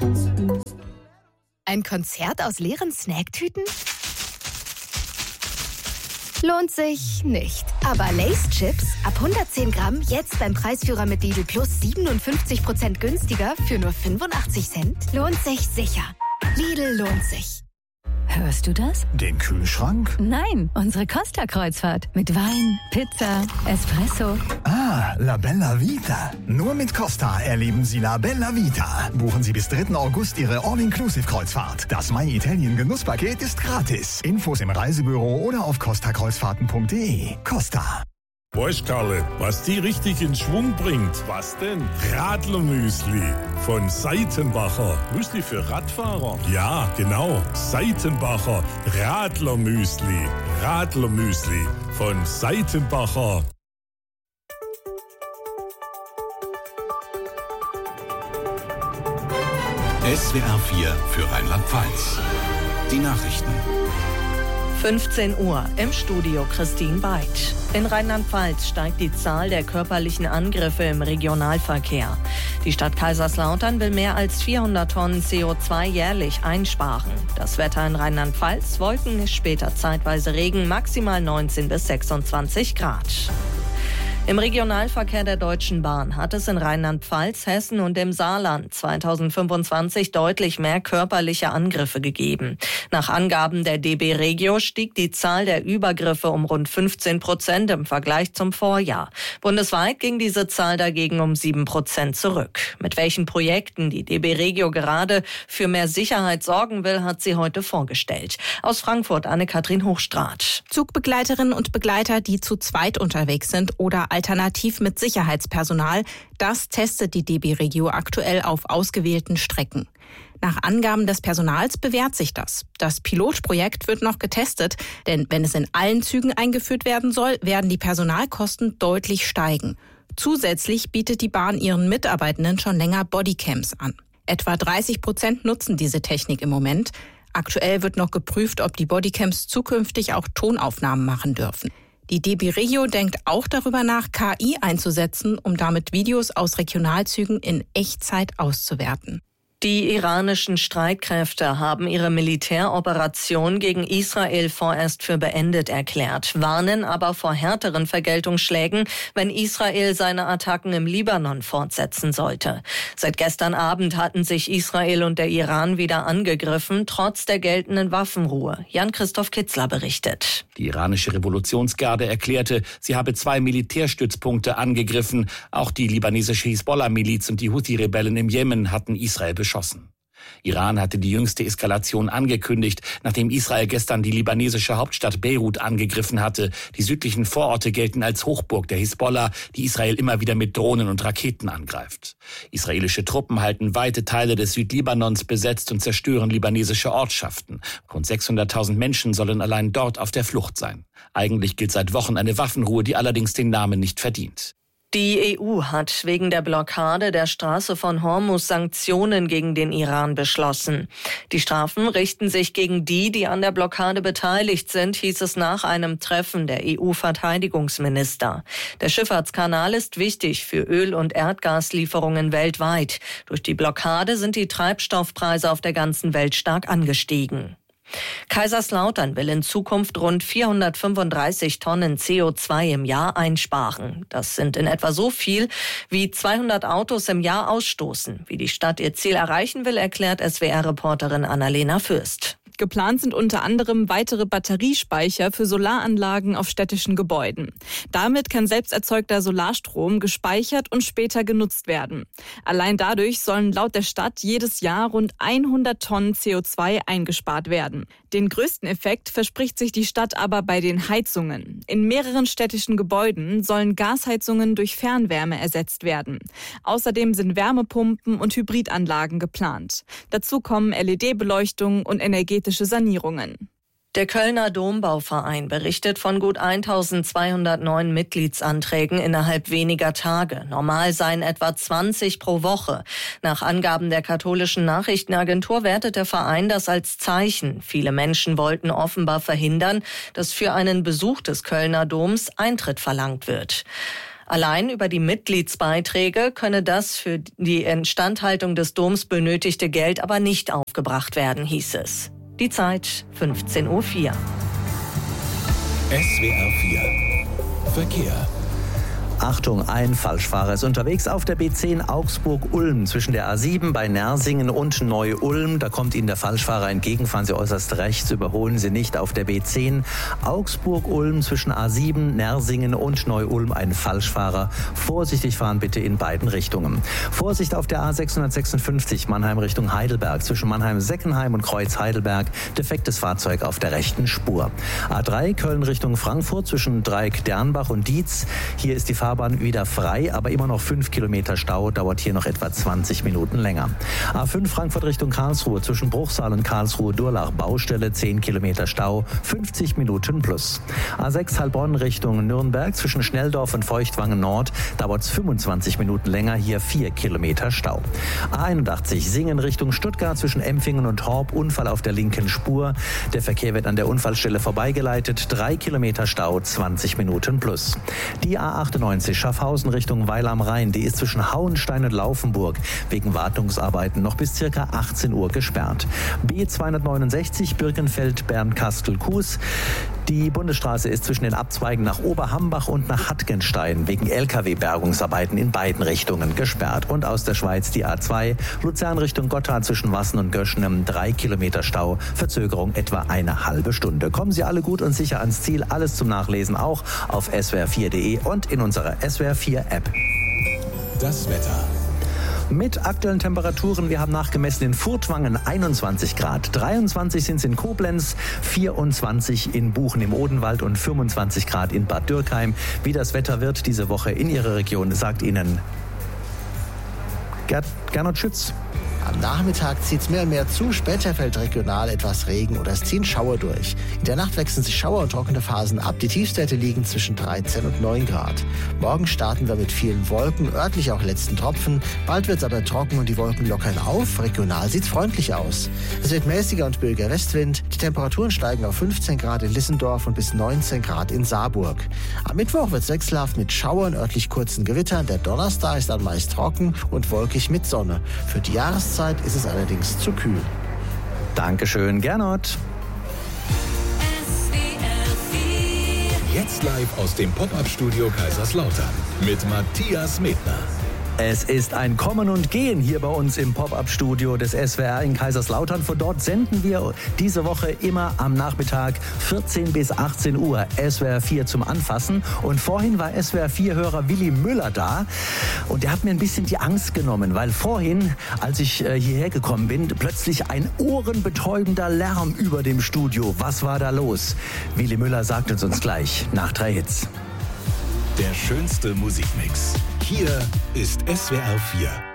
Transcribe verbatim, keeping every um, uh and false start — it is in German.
Ein Konzert aus leeren Snacktüten? Lohnt sich nicht. Aber Lay's Chips ab hundertzehn Gramm jetzt beim Preisführer mit Lidl Plus siebenundfünfzig Prozent günstiger für nur fünfundachtzig Cent? Lohnt sich sicher. Lidl lohnt sich. Hörst du das? Den Kühlschrank? Nein, unsere Costa-Kreuzfahrt. Mit Wein, Pizza, Espresso. Ah, La Bella Vita. Nur mit Costa erleben Sie La Bella Vita. Buchen Sie bis dritten August Ihre All-Inclusive-Kreuzfahrt. Das My Italien Genusspaket ist gratis. Infos im Reisebüro oder auf costa kreuzfahrten punkt de. Costa. Weißt Karle, was die richtig in Schwung bringt? Was denn? Radlermüsli von Seitenbacher. Müsli für Radfahrer? Ja, genau. Seitenbacher Radlermüsli. Radlermüsli von Seitenbacher. S W R vier für Rheinland-Pfalz. Die Nachrichten. fünfzehn Uhr, im Studio Christine Beid. In Rheinland-Pfalz steigt die Zahl der körperlichen Angriffe im Regionalverkehr. Die Stadt Kaiserslautern will mehr als vierhundert Tonnen C O zwei jährlich einsparen. Das Wetter in Rheinland-Pfalz, Wolken, später zeitweise Regen, maximal neunzehn bis sechsundzwanzig Grad. Im Regionalverkehr der Deutschen Bahn hat es in Rheinland-Pfalz, Hessen und im Saarland zweitausendfünfundzwanzig deutlich mehr körperliche Angriffe gegeben. Nach Angaben der D B Regio stieg die Zahl der Übergriffe um rund fünfzehn Prozent im Vergleich zum Vorjahr. Bundesweit ging diese Zahl dagegen um sieben Prozent zurück. Mit welchen Projekten die D B Regio gerade für mehr Sicherheit sorgen will, hat sie heute vorgestellt. Aus Frankfurt Anne-Kathrin Hochstraat. Zugbegleiterinnen und Begleiter, die zu zweit unterwegs sind oder alternativ mit Sicherheitspersonal, das testet die D B Regio aktuell auf ausgewählten Strecken. Nach Angaben des Personals bewährt sich das. Das Pilotprojekt wird noch getestet, denn wenn es in allen Zügen eingeführt werden soll, werden die Personalkosten deutlich steigen. Zusätzlich bietet die Bahn ihren Mitarbeitenden schon länger Bodycams an. Etwa dreißig Prozent nutzen diese Technik im Moment. Aktuell wird noch geprüft, ob die Bodycams zukünftig auch Tonaufnahmen machen dürfen. Die D B Regio denkt auch darüber nach, K I einzusetzen, um damit Videos aus Regionalzügen in Echtzeit auszuwerten. Die iranischen Streitkräfte haben ihre Militäroperation gegen Israel vorerst für beendet erklärt, warnen aber vor härteren Vergeltungsschlägen, wenn Israel seine Attacken im Libanon fortsetzen sollte. Seit gestern Abend hatten sich Israel und der Iran wieder angegriffen, trotz der geltenden Waffenruhe. Jan-Christoph Kitzler berichtet. Die iranische Revolutionsgarde erklärte, sie habe zwei Militärstützpunkte angegriffen. Auch die libanesische Hisbollah-Miliz und die Houthi-Rebellen im Jemen hatten Israel beschossen. Iran hatte die jüngste Eskalation angekündigt, nachdem Israel gestern die libanesische Hauptstadt Beirut angegriffen hatte. Die südlichen Vororte gelten als Hochburg der Hisbollah, die Israel immer wieder mit Drohnen und Raketen angreift. Israelische Truppen halten weite Teile des Südlibanons besetzt und zerstören libanesische Ortschaften. Rund sechshunderttausend Menschen sollen allein dort auf der Flucht sein. Eigentlich gilt seit Wochen eine Waffenruhe, die allerdings den Namen nicht verdient. Die E U hat wegen der Blockade der Straße von Hormuz Sanktionen gegen den Iran beschlossen. Die Strafen richten sich gegen die, die an der Blockade beteiligt sind, hieß es nach einem Treffen der E U-Verteidigungsminister. Der Schifffahrtskanal ist wichtig für Öl- und Erdgaslieferungen weltweit. Durch die Blockade sind die Treibstoffpreise auf der ganzen Welt stark angestiegen. Kaiserslautern will in Zukunft rund vierhundertfünfunddreißig Tonnen C O zwei im Jahr einsparen. Das sind in etwa so viel, wie zweihundert Autos im Jahr ausstoßen. Wie die Stadt ihr Ziel erreichen will, erklärt S W R-Reporterin Annalena Fürst. Geplant sind unter anderem weitere Batteriespeicher für Solaranlagen auf städtischen Gebäuden. Damit kann selbst erzeugter Solarstrom gespeichert und später genutzt werden. Allein dadurch sollen laut der Stadt jedes Jahr rund hundert Tonnen C O zwei eingespart werden. Den größten Effekt verspricht sich die Stadt aber bei den Heizungen. In mehreren städtischen Gebäuden sollen Gasheizungen durch Fernwärme ersetzt werden. Außerdem sind Wärmepumpen und Hybridanlagen geplant. Dazu kommen L E D-Beleuchtung und energetische Sanierungen. Der Kölner Dombauverein berichtet von gut eintausendzweihundert neuen Mitgliedsanträgen innerhalb weniger Tage. Normal seien etwa zwanzig pro Woche. Nach Angaben der katholischen Nachrichtenagentur wertet der Verein das als Zeichen. Viele Menschen wollten offenbar verhindern, dass für einen Besuch des Kölner Doms Eintritt verlangt wird. Allein über die Mitgliedsbeiträge könne das für die Instandhaltung des Doms benötigte Geld aber nicht aufgebracht werden, hieß es. Die Zeit fünfzehn Uhr vier. S W R vier Verkehr. Achtung, ein Falschfahrer ist unterwegs auf der B zehn Augsburg-Ulm zwischen der A sieben bei Nersingen und Neu-Ulm. Da kommt Ihnen der Falschfahrer entgegen, fahren Sie äußerst rechts, überholen Sie nicht auf der B zehn. Augsburg-Ulm zwischen A sieben, Nersingen und Neu-Ulm ein Falschfahrer. Vorsichtig fahren bitte in beiden Richtungen. Vorsicht auf der A sechshundertsechsundfünfzig Mannheim Richtung Heidelberg zwischen Mannheim-Seckenheim und Kreuz-Heidelberg. Defektes Fahrzeug auf der rechten Spur. A drei Köln Richtung Frankfurt zwischen Dreieck-Dernbach und Dietz. Hier ist die Fahrbahn wieder frei, aber immer noch fünf Kilometer Stau, dauert hier noch etwa zwanzig Minuten länger. A fünf Frankfurt Richtung Karlsruhe zwischen Bruchsal und Karlsruhe-Durlach Baustelle, zehn Kilometer Stau, fünfzig Minuten plus. A sechs Heilbronn Richtung Nürnberg zwischen Schnelldorf und Feuchtwangen Nord dauert es fünfundzwanzig Minuten länger, hier vier Kilometer Stau. A einundachtzig Singen Richtung Stuttgart zwischen Empfingen und Horb, Unfall auf der linken Spur. Der Verkehr wird an der Unfallstelle vorbeigeleitet, drei Kilometer Stau, zwanzig Minuten plus. Die A achtundneunzig Schaffhausen Richtung Weil am Rhein, die ist zwischen Hauenstein und Laufenburg wegen Wartungsarbeiten noch bis circa achtzehn Uhr gesperrt. B zweihundertneunundsechzig Birkenfeld-Bernkastel-Kues. Die Bundesstraße ist zwischen den Abzweigen nach Oberhambach und nach Hattgenstein wegen L K W-Bergungsarbeiten in beiden Richtungen gesperrt. Und aus der Schweiz die A zwei, Luzern Richtung Gotthard zwischen Wassen und Göschnem, drei Kilometer Stau, Verzögerung etwa eine halbe Stunde. Kommen Sie alle gut und sicher ans Ziel, alles zum Nachlesen auch auf S W R vier punkt de und in unserer S W R vier App. Das Wetter. Mit aktuellen Temperaturen, wir haben nachgemessen in Furtwangen einundzwanzig Grad, dreiundzwanzig sind es in Koblenz, vierundzwanzig in Buchen im Odenwald und fünfundzwanzig Grad in Bad Dürkheim. Wie das Wetter wird diese Woche in Ihrer Region, sagt Ihnen Gerd, Gernot Schütz. Am Nachmittag zieht es mehr und mehr zu, später fällt regional etwas Regen oder es ziehen Schauer durch. In der Nacht wechseln sich Schauer und trockene Phasen ab. Die Tiefstwerte liegen zwischen dreizehn und neun Grad. Morgen starten wir mit vielen Wolken, örtlich auch letzten Tropfen. Bald wird es aber trocken und die Wolken lockern auf. Regional sieht es freundlich aus. Es wird mäßiger und böiger Westwind. Die Temperaturen steigen auf fünfzehn Grad in Lissendorf und bis neunzehn Grad in Saarburg. Am Mittwoch wird es wechselhaft mit Schauern, örtlich kurzen Gewittern. Der Donnerstag ist dann meist trocken und wolkig mit Sonne. Für die Jahreszeit ist es allerdings zu kühl. Dankeschön, Gernot. Jetzt live aus dem Pop-Up-Studio Kaiserslautern mit Matthias Medner. Es ist ein Kommen und Gehen hier bei uns im Pop-Up-Studio des S W R in Kaiserslautern. Von dort senden wir diese Woche immer am Nachmittag vierzehn bis achtzehn Uhr S W R vier zum Anfassen. Und vorhin war S W R vier-Hörer Willi Müller da und der hat mir ein bisschen die Angst genommen, weil vorhin, als ich äh, hierher gekommen bin, plötzlich ein ohrenbetäubender Lärm über dem Studio. Was war da los? Willi Müller sagt uns uns gleich nach drei Hits. Der schönste Musikmix. Hier ist S W R vier.